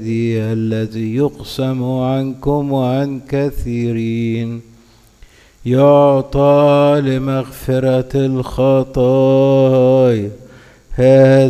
الذي يقسم عنكم وعن كثيرين يعطى لمغفرة الخطايا. هذا